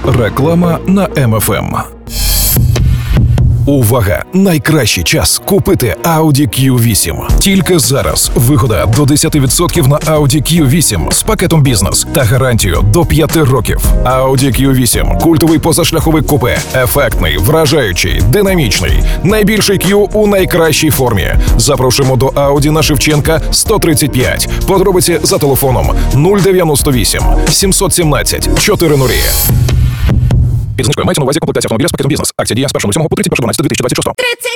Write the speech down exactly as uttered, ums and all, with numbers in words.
Реклама на Ем Еф Ем. Увага! Найкращий час купити Audi кью вісім. Тільки зараз вигода до десять відсотків на Audi кью вісім з пакетом бізнес та гарантію до п'яти років. Audi кью вісім – культовий позашляховик купе. Ефектний, вражаючий, динамічний. Найбільший Q у найкращій формі. Запрошуємо до Audi на Шевченка сто тридцять п'ять. Подробиці за телефоном нуль дев'яносто вісім сімсот сімнадцять чотирнадцять. Підзнижкою мається на увазі комплектація автомобіля з пакетом бізнес. Акція діє з першого лютого по тридцять перше дванадцяте дві тисячі двадцять шостого.